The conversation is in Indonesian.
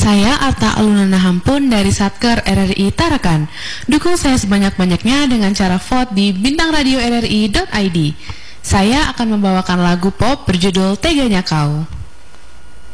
Saya Arta Alunana Hampun dari Satker RRI Tarakan. Dukung saya sebanyak-banyaknya dengan cara vote di bintangradio.rri.id. Saya akan membawakan lagu pop berjudul Teganya Kau.